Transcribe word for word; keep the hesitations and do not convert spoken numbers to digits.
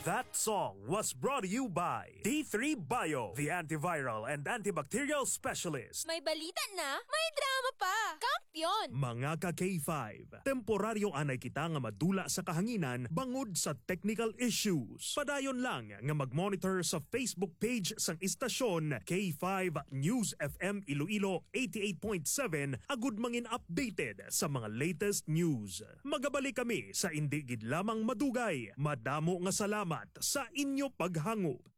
That song was brought to you by D three Bio, the antiviral and antibacterial specialist. May balita na, may drama pa. Kampiyon! Mga ka K five, temporaryo anay kita nga madula sa kahanginan bangod sa technical issues. Padayon lang nga mag-monitor sa Facebook page sang istasyon K five News F M Iloilo eighty-eight point seven agud mangin updated sa mga latest news. Magabalik kami sa indi gid lamang madugay. Madamo nga salamat sa inyo paghangop.